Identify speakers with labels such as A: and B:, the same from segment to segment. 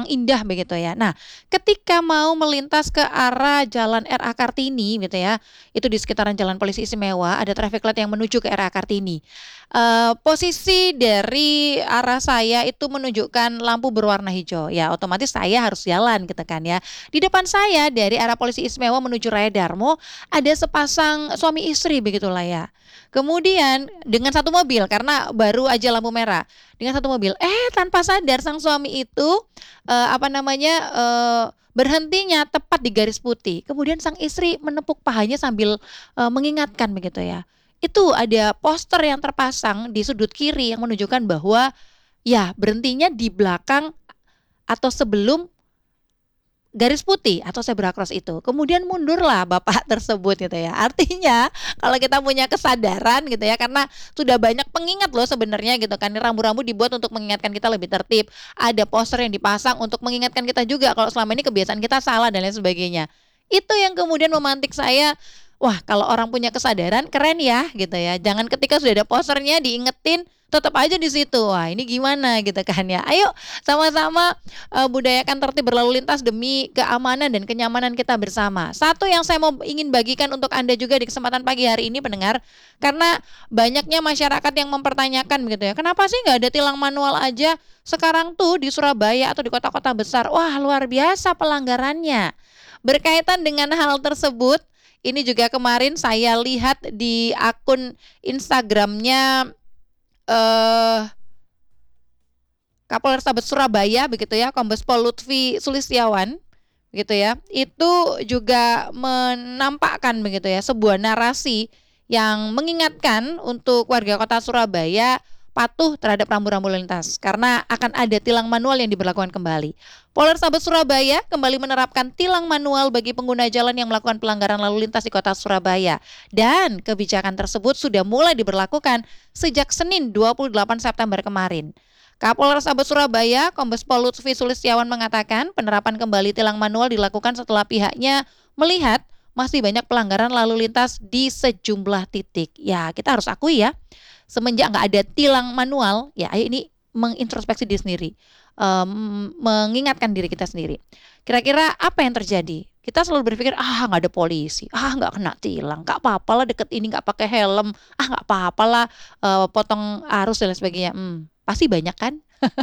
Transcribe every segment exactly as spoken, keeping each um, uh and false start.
A: Kupang Indah begitu ya. Nah, ketika mau melintas ke arah Jalan R A Kartini gitu ya, itu di sekitaran Jalan Polisi Istimewa, ada traffic light yang menuju ke R A Kartini. Eee, posisi dari arah saya itu menunjukkan lampu berwarna hijau, ya otomatis saya harus jalan gitu kan ya. Di depan saya dari arah Polisi Istimewa menuju Raya Darmo, ada sepasang suami istri begitulah ya. Kemudian dengan satu mobil karena baru aja lampu merah, dengan satu mobil, eh tanpa sadar sang suami itu, eee, apa namanya, eee, berhentinya tepat di garis putih. Kemudian sang istri menepuk pahanya sambil, eee, mengingatkan begitu ya. Itu ada poster yang terpasang di sudut kiri yang menunjukkan bahwa, ya berhentinya di belakang atau sebelum garis putih atau zebra cross itu. Kemudian mundurlah bapak tersebut gitu ya. Artinya kalau kita punya kesadaran gitu ya, karena sudah banyak pengingat loh sebenarnya gitu kan, rambu-rambu dibuat untuk mengingatkan kita lebih tertib. Ada poster yang dipasang untuk mengingatkan kita juga kalau selama ini kebiasaan kita salah dan lain sebagainya. Itu yang kemudian memantik saya, wah kalau orang punya kesadaran keren ya gitu ya. Jangan ketika sudah ada posternya diingetin tetap aja di situ. Wah, ini gimana gitu kan ya. Ayo sama-sama eee, budayakan tertib berlalu lintas demi keamanan dan kenyamanan kita bersama. Satu yang saya mau ingin bagikan untuk Anda juga di kesempatan pagi hari ini pendengar, karena banyaknya masyarakat yang mempertanyakan begitu ya, kenapa sih nggak ada tilang manual aja? Sekarang tuh di Surabaya atau di kota-kota besar, wah luar biasa pelanggarannya. Berkaitan dengan hal tersebut, ini juga kemarin saya lihat di akun Instagram-nya, eee Kapolrestabes Surabaya begitu ya, Kombes Pol Lutfi Sulistiawan gitu ya, itu juga menampakkan begitu ya sebuah narasi yang mengingatkan untuk warga kota Surabaya patuh terhadap rambu-rambu lalu lintas karena akan ada tilang manual yang diberlakukan kembali. Polrestabes Surabaya kembali menerapkan tilang manual bagi pengguna jalan yang melakukan pelanggaran lalu lintas di kota Surabaya dan kebijakan tersebut sudah mulai diberlakukan sejak Senin dua puluh delapan September kemarin. Kapolrestabes Surabaya, Kombes Pol Lutfi Sulistiawan mengatakan penerapan kembali tilang manual dilakukan setelah pihaknya melihat masih banyak pelanggaran lalu lintas di sejumlah titik. Ya, kita harus akui ya, semenjak nggak ada tilang manual, ya ayo ini mengintrospeksi diri sendiri, um, mengingatkan diri kita sendiri. Kira-kira apa yang terjadi? Kita selalu berpikir, ah nggak ada polisi, ah nggak kena tilang, nggak apa-apa lah deket ini nggak pakai helm, ah nggak apa-apa lah uh, potong arus dan lain sebagainya. Hmm, pasti banyak kan?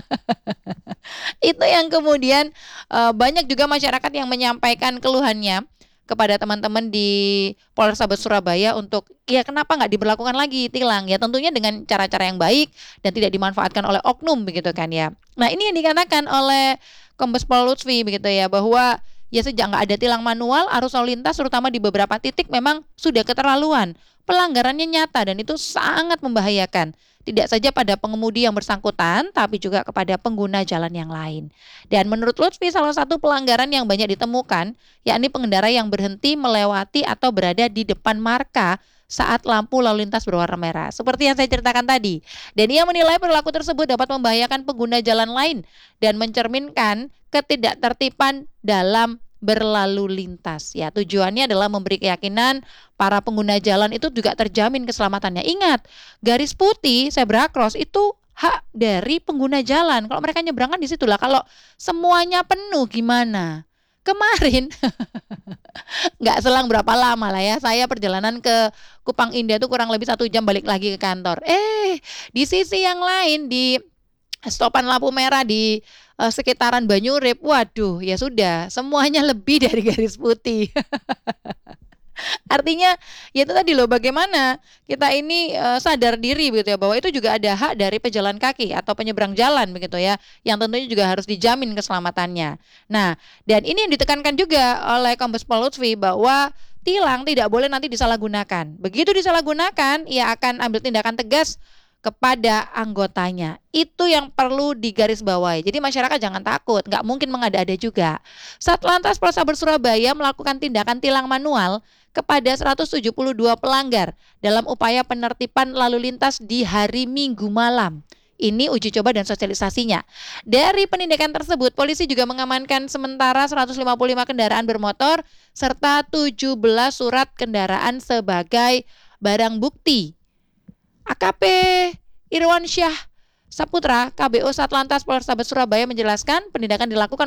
A: Itu yang kemudian uh, banyak juga masyarakat yang menyampaikan keluhannya kepada teman-teman di Polrestabes Surabaya untuk ya kenapa nggak diberlakukan lagi tilang, ya tentunya dengan cara-cara yang baik dan tidak dimanfaatkan oleh oknum begitu kan ya. Nah ini yang dikatakan oleh Kombes Pol Lutfi begitu ya, bahwa ya sejak nggak ada tilang manual arus lalu lintas terutama di beberapa titik memang sudah keterlaluan, pelanggarannya nyata dan itu sangat membahayakan. Tidak saja pada pengemudi yang bersangkutan, tapi juga kepada pengguna jalan yang lain. Dan menurut Lutfi, salah satu pelanggaran yang banyak ditemukan, yakni pengendara yang berhenti melewati atau berada di depan marka saat lampu lalu lintas berwarna merah. Seperti yang saya ceritakan tadi. Dan ia menilai perilaku tersebut dapat membahayakan pengguna jalan lain dan mencerminkan ketidaktertiban dalam berlalu lintas. Ya, tujuannya adalah memberi keyakinan para pengguna jalan itu juga terjamin keselamatannya. Ingat, garis putih zebra cross itu hak dari pengguna jalan. Kalau mereka nyebrang kan di situlah. Kalau semuanya penuh gimana? Kemarin nggak selang berapa lama lah ya, saya perjalanan ke Kupang Indah itu kurang lebih satu jam balik lagi ke kantor. Eh, di sisi yang lain di stopan lampu merah di uh, sekitaran Banyurip, waduh ya sudah semuanya lebih dari garis putih. Artinya ya itu tadi loh, bagaimana kita ini uh, sadar diri begitu ya bahwa itu juga ada hak dari pejalan kaki atau penyeberang jalan begitu ya, yang tentunya juga harus dijamin keselamatannya. Nah, dan ini yang ditekankan juga oleh Kombes Pol Lutfi bahwa tilang tidak boleh nanti disalahgunakan. Begitu disalahgunakan, ia akan ambil tindakan tegas kepada anggotanya. Itu yang perlu digarisbawahi. Jadi masyarakat jangan takut, nggak mungkin mengada-ada juga. Satlantas Polrestabes Surabaya melakukan tindakan tilang manual kepada seratus tujuh puluh dua pelanggar dalam upaya penertiban lalu lintas di hari Minggu malam. Ini uji coba dan sosialisasinya. Dari penindakan tersebut, polisi juga mengamankan sementara seratus lima puluh lima kendaraan bermotor serta tujuh belas surat kendaraan sebagai barang bukti. A K P Irwansyah Saputra, K B O Satlantas Polrestabes Surabaya menjelaskan penindakan dilakukan